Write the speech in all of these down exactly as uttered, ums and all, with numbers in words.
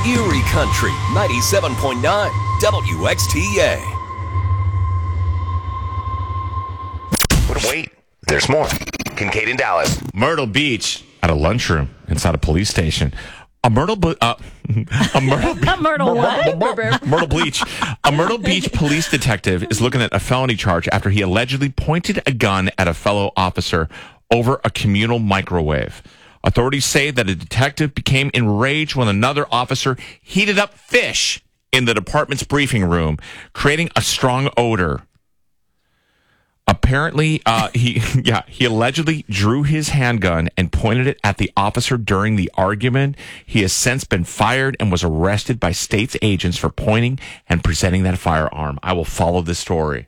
Erie Country, ninety-seven point nine W X T A. But wait, there's more. Kincaid in Dallas. Myrtle Beach at a lunchroom inside a police station. A Myrtle, uh, a Myrtle, Myrtle what? Myrtle Beach. A Myrtle Beach police detective is looking at a felony charge after he allegedly pointed a gun at a fellow officer over a communal microwave. Authorities say that a detective became enraged when another officer heated up fish in the department's briefing room, creating a strong odor. Apparently, uh, he yeah he allegedly drew his handgun and pointed it at the officer during the argument. He has since been fired and was arrested by state's agents for pointing and presenting that firearm. I will follow this story.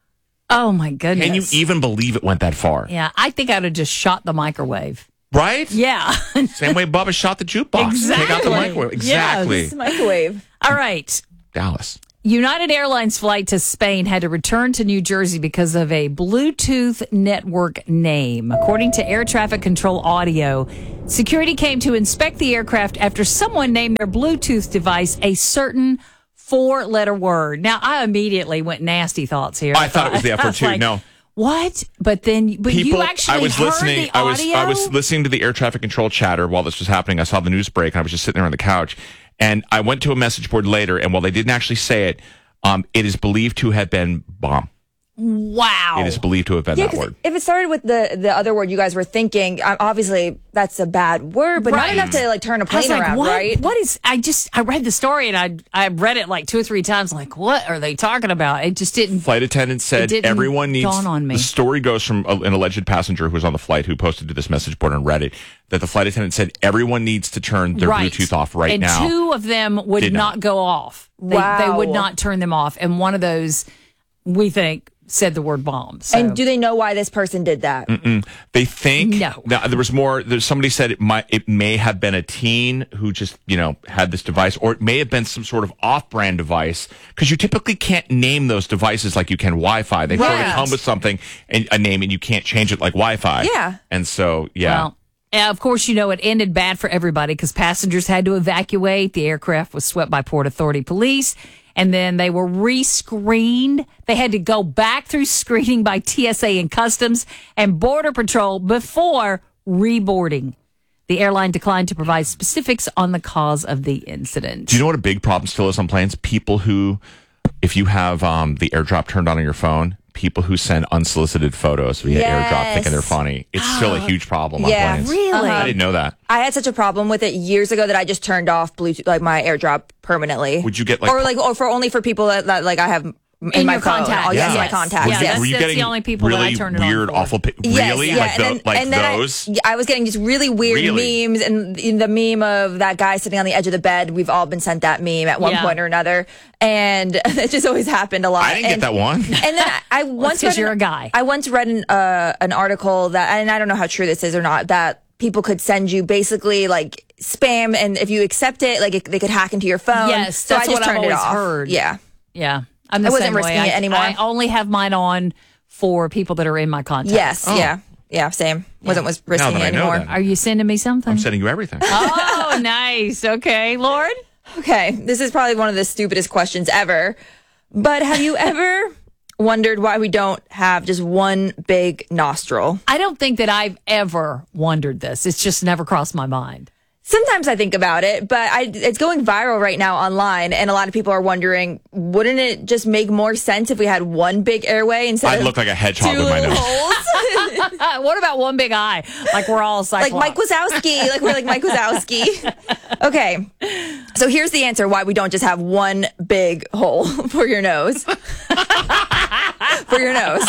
Oh, my goodness. Can you even believe it went that far? Yeah, I think I would have just shot the microwave. Right? Yeah. Same way Bubba shot the jukebox. Exactly. Take out the microwave. Exactly. Yes. Microwave. All right. Dallas. United Airlines flight to Spain had to return to New Jersey because of a Bluetooth network name. According to air traffic control audio, security came to inspect the aircraft after someone named their Bluetooth device a certain four-letter word. Now, I immediately went nasty thoughts here. I, I thought it was the F word too. Like, no. What? But then, but People, you actually I was heard listening. the I was audio? I was listening to the air traffic control chatter while this was happening. I saw the news break, and I was just sitting there on the couch. And I went to a message board later, and while they didn't actually say it, um, it is believed to have been bomb. Wow. It is believed to have been Yeah, that 'cause word. if it started with the the other word you guys were thinking, um, obviously that's a bad word, but Right. not enough to like turn a I was plane like, around, what? right? What is? I just I read the story and I I read it like two or three times. Like, what are they talking about? It just didn't. Flight attendant said didn't everyone needs. dawn on me. The story goes from a, an alleged passenger who was on the flight who posted to this message board on Reddit that the flight attendant said everyone needs to turn their Right. Bluetooth off right and now. And two of them would Did not. not. go off. They, Wow. they would not turn them off. And one of those, we think, said the word bomb. So. And do they know why this person did that? Mm-mm. They think No. now, there was more. There's somebody said it might. It may have been a teen who just you know had this device, or it may have been some sort of off-brand device because you typically can't name those devices like you can Wi-Fi. They sort of Right. come with something and a name, and you can't change it like Wi-Fi. Yeah. And so yeah. Well, and of course, you know, it ended bad for everybody because passengers had to evacuate. The aircraft was swept by Port Authority police, and then they were re-screened. They had to go back through screening by T S A and Customs and Border Patrol before reboarding. The airline declined to provide specifics on the cause of the incident. Do you know what a big problem still is on planes? People who, if you have um, the AirDrop turned on on your phone, people who send unsolicited photos via Yes. AirDrop thinking they're funny. It's still a huge problem on Yeah, planes. really? I didn't know that. I had such a problem with it years ago that I just turned off Bluetooth, like my AirDrop permanently. Would you get like or like, or for only for people that, that like I have in, In my your phone. contacts. Oh, yes, Yeah. my contacts. Yeah, yes. that's- were you that's the getting only people that I really turned it on weird, for. awful? Pi- Yes, really, yeah, like, and tho- then- like and then those? I, yeah, I was getting just really weird Really? memes, and in the meme of that guy sitting on the edge of the bed. We've all been sent that meme at one Yeah. point or another, and it just always happened a lot. I didn't and, get that one. And then I, I once 'cause read you're an- a guy. I once read an uh, an article that, and I don't know how true this is or not, that people could send you basically like spam, and if you accept it, like it, they could hack into your phone. Yes, so that's I just what I've turned it always off. heard. Yeah. Yeah. I'm the I wasn't same way. risking it I, anymore. I only have mine on for people that are in my contacts. Yes. Oh. Yeah. Yeah. Same. Wasn't was Now risking that it I know anymore. that. Are you sending me something? I'm sending you everything. Oh, nice. Okay, Lord. Okay, this is probably one of the stupidest questions ever. But have you ever wondered why we don't have just one big nostril? I don't think that I've ever wondered this. It's just never crossed my mind. Sometimes I think about it, but I, it's going viral right now online, and a lot of people are wondering, wouldn't it just make more sense if we had one big airway instead I'd of look like a hedgehog two with my little nose. holes? Uh, what about one big eye? Like we're all Like cyclops. Mike Wazowski, like we're like Mike Wazowski. Okay, so here's the answer why we don't just have one big hole for your nose. For your nose.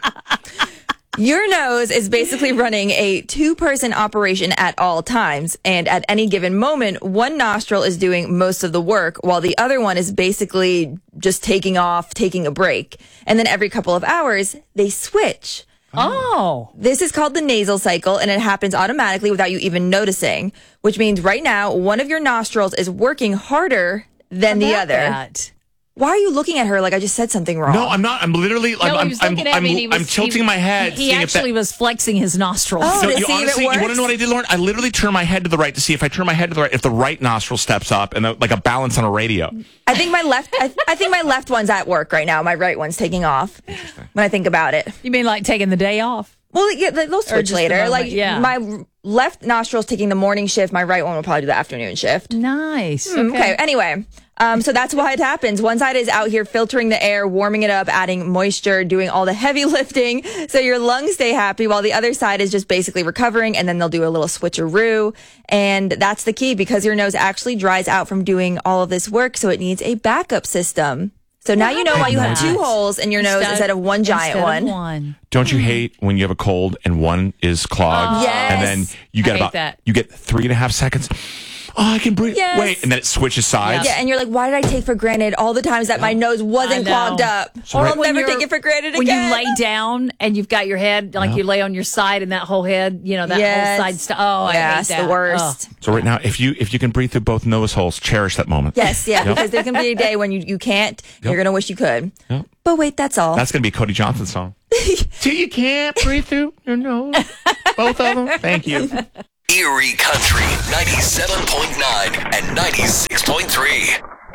Your nose is basically running a two-person operation at all times, and at any given moment, one nostril is doing most of the work, while the other one is basically just taking off, taking a break. And then every couple of hours, they switch. Oh. This is called the nasal cycle, and it happens automatically without you even noticing, which means right now, one of your nostrils is working harder than the About other. that. Why are you looking at her like I just said something wrong? No, I'm not. I'm literally. No, I'm, he was I'm, looking I'm, at me. I'm, and he was, I'm tilting he, my head. He seeing if actually that, was flexing his nostrils. Oh, No, to you see if it honestly, you want to works? know what I did, Lauren? I literally turned my head to the right to see if I turn my head to the right, if the right nostril steps up, and the, like a balance on a radio. I think my left. I, I think my left one's at work right now. My right one's taking off. When I think about it. You mean like taking the day off? Well, yeah, they'll switch just the later. moment, Like yeah. my left nostril's taking the morning shift. My right one will probably do the afternoon shift. Nice. Okay. okay. Anyway, um, so that's why it happens. One side is out here filtering the air, warming it up, adding moisture, doing all the heavy lifting, so your lungs stay happy. While the other side is just basically recovering, and then they'll do a little switcheroo, and that's the key because your nose actually dries out from doing all of this work, so it needs a backup system. So now you know why you have two holes in your nose instead of one giant instead one. Of one. Don't you hate when you have a cold and one is clogged? Oh, yes. And then you get I hate about that. you get three and a half seconds. Oh, I can breathe. Yes. Wait, and then it switches sides. Yeah, and you're like, why did I take for granted all the times that my nose wasn't I know. clogged up? So or right- I'll When never you're- take it for granted when again. you lay down and you've got your head, like you lay on your side and that whole head, you know, that Yes. whole side stuff. Oh, I yeah, hate it's that. the worst. Oh. So right now, if you if you can breathe through both nose holes, cherish that moment. Yes, yeah, Yep. because there can be a day when you, you can't. You're going to wish you could. Yep. But wait, that's all. That's going to be a Cody Johnson song. Till you can't breathe through your nose. Both of them. Thank you. Erie Country ninety-seven point nine and ninety-six point three.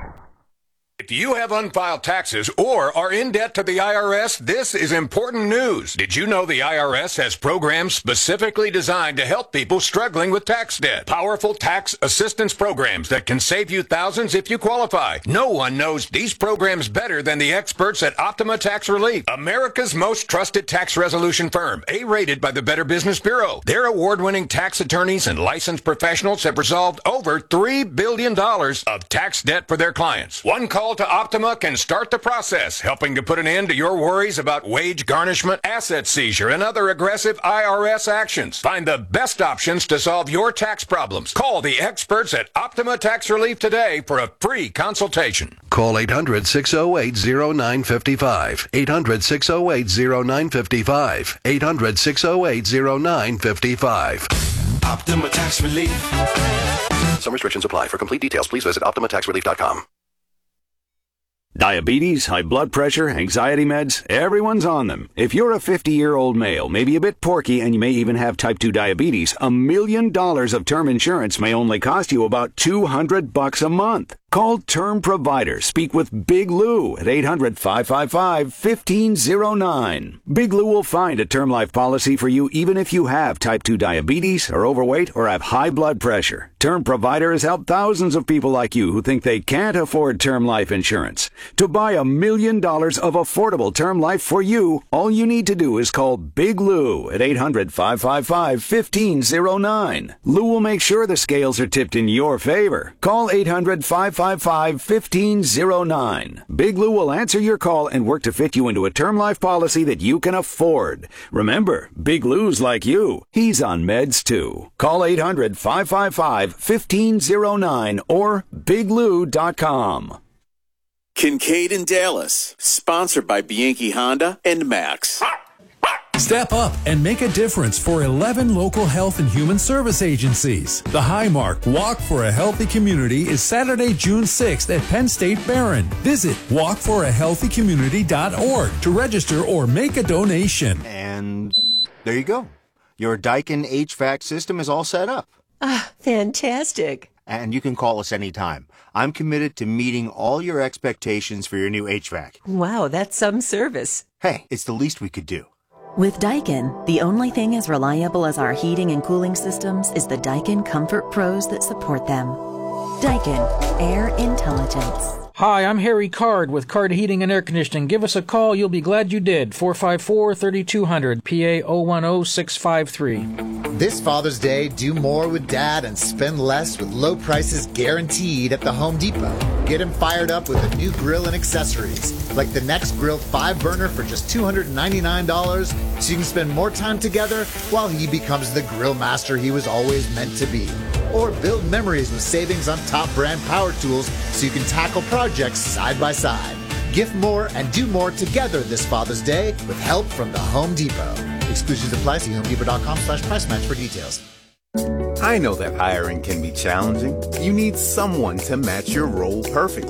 If you have unfiled taxes or are in debt to the I R S, this is important news. Did you know the I R S has programs specifically designed to help people struggling with tax debt? Powerful tax assistance programs that can save you thousands if you qualify. No one knows these programs better than the experts at Optima Tax Relief, America's most trusted tax resolution firm, A-rated by the Better Business Bureau. Their award-winning tax attorneys and licensed professionals have resolved over three billion dollars of tax debt for their clients. One call to Optima can start the process, helping to put an end to your worries about wage garnishment, asset seizure, and other aggressive I R S actions. Find the best options to solve your tax problems. Call the experts at Optima Tax Relief today for a free consultation. Call eight hundred, six oh eight, oh nine five five. eight hundred, six oh eight, oh nine five five. eight hundred, six oh eight, oh nine five five. Optima Tax Relief. Some restrictions apply. For complete details, please visit optima tax relief dot com. Diabetes, high blood pressure, anxiety meds, everyone's on them. If you're a fifty-year-old male, maybe a bit porky, and you may even have type two diabetes, a million dollars of term insurance may only cost you about two hundred bucks a month. Call Term Provider. Speak with Big Lou at eight hundred, five five five, one five oh nine. Big Lou will find a term life policy for you even if you have type two diabetes, are overweight, or have high blood pressure. Term Provider has helped thousands of people like you who think they can't afford term life insurance. To buy a million dollars of affordable term life for you, all you need to do is call Big Lou at eight hundred, five five five, one five oh nine. Lou will make sure the scales are tipped in your favor. Call eight hundred, five five five, one five oh nine. Big Lou will answer your call and work to fit you into a term life policy that you can afford. Remember, Big Lou's like you. He's on meds too. Call eight hundred, five five five, one five oh nine or big lou dot com. Kincaid and Dallas, sponsored by Bianchi Honda and Max. Step up and make a difference for eleven local health and human service agencies. The Highmark Walk for a Healthy Community is Saturday, June sixth at Penn State Barron. Visit walk for a healthy community dot org to register or make a donation. And there you go. Your Daikin H V A C system is all set up. Ah, fantastic. And you can call us anytime. I'm committed to meeting all your expectations for your new H V A C. Wow, that's some service. Hey, it's the least we could do. With Daikin, the only thing as reliable as our heating and cooling systems is the Daikin Comfort Pros that support them. Daikin, Air Intelligence. Hi, I'm Harry Card with Card Heating and Air Conditioning. Give us a call. You'll be glad you did. four five four, three two zero zero, P A zero one zero six five three. This Father's Day, do more with Dad and spend less with low prices guaranteed at the Home Depot. Get him fired up with a new grill and accessories, like the Next Grill five burner for just two hundred ninety-nine dollars, so you can spend more time together while he becomes the grill master he was always meant to be. Or build memories with savings on top brand power tools so you can tackle projects side by side. Gift more and do more together this Father's Day with help from the Home Depot. Exclusions apply. See homedepot.com slash price match for details. I know that hiring can be challenging. You need someone to match your role perfectly.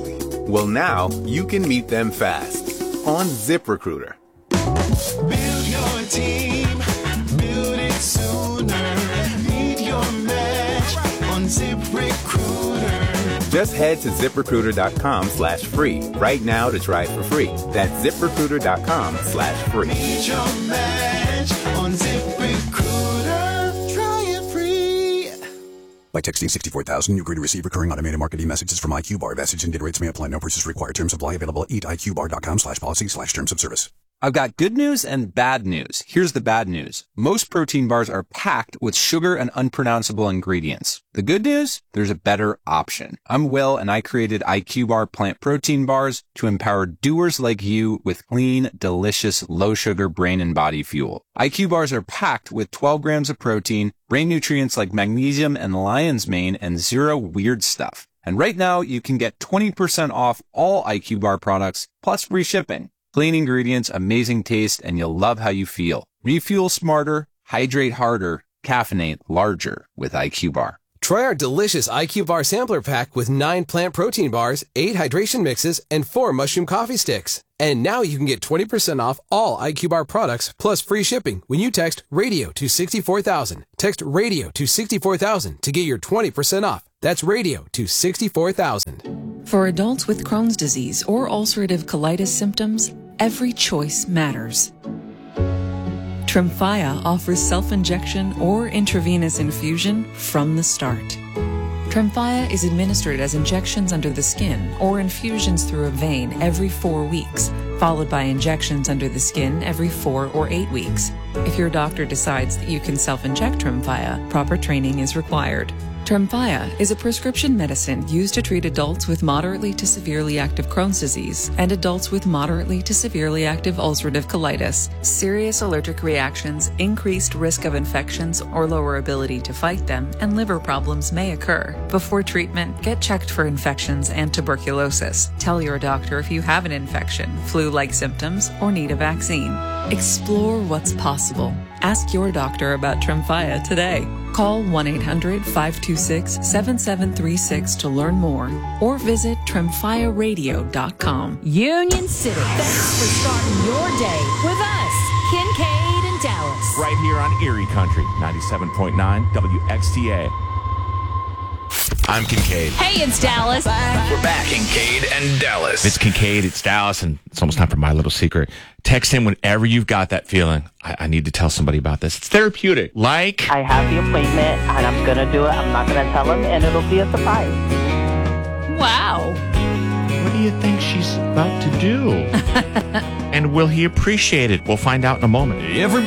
Well, now you can meet them fast on ZipRecruiter. Build your team, build it sooner. Meet your match on ZipRecruiter. Just head to ZipRecruiter.com slash free right now to try it for free. That's ZipRecruiter.com slash free. Meet your match on ZipRecruiter. Try it free. By texting sixty-four thousand, you agree to receive recurring automated marketing messages from IQBar. Message and data rates may apply. No purchase required. Terms apply. Available at eat I Q bar dot com slash policy slash terms of service. I've got good news and bad news. Here's the bad news. Most protein bars are packed with sugar and unpronounceable ingredients. The good news? There's a better option. I'm Will, and I created IQBar plant protein bars to empower doers like you with clean, delicious, low-sugar brain and body fuel. I Q bars are packed with twelve grams of protein, brain nutrients like magnesium and lion's mane, and zero weird stuff. And right now, you can get twenty percent off all I Q bar products, plus free shipping. Clean ingredients, amazing taste, and you'll love how you feel. Refuel smarter, hydrate harder, caffeinate larger with IQBar. Try our delicious IQBar sampler pack with nine plant protein bars, eight hydration mixes, and four mushroom coffee sticks. And now you can get twenty percent off all IQBar products plus free shipping when you text RADIO to sixty-four thousand. Text RADIO to sixty-four thousand to get your twenty percent off. That's RADIO to sixty-four thousand. For adults with Crohn's disease or ulcerative colitis symptoms, every choice matters. Tremfya offers self-injection or intravenous infusion from the start. Tremfya is administered as injections under the skin or infusions through a vein every four weeks, followed by injections under the skin every four or eight weeks. If your doctor decides that you can self-inject Tremfya, proper training is required. Tremfya is a prescription medicine used to treat adults with moderately to severely active Crohn's disease and adults with moderately to severely active ulcerative colitis. Serious allergic reactions, increased risk of infections or lower ability to fight them, and liver problems may occur. Before treatment, get checked for infections and tuberculosis. Tell your doctor if you have an infection, flu-like symptoms, or need a vaccine. Explore what's possible. Ask your doctor about Tremfya today. Call one eight hundred, five two six, seven seven three six to learn more or visit tremfya radio dot com. Union City. Thanks for starting your day with us, Kincaid and Dallas. Right here on Erie Country, ninety-seven point nine W X T A. I'm Kincaid. Hey, it's Dallas. We're back, Kincaid and Dallas. It's Kincaid, it's Dallas, and it's almost time for My Little Secret. Text him whenever you've got that feeling. I, I need to tell somebody about this. It's therapeutic. Like, I have the appointment, and I'm going to do it. I'm not going to tell him, and it'll be a surprise. Wow. What do you think she's about to do? And will he appreciate it? We'll find out in a moment. Every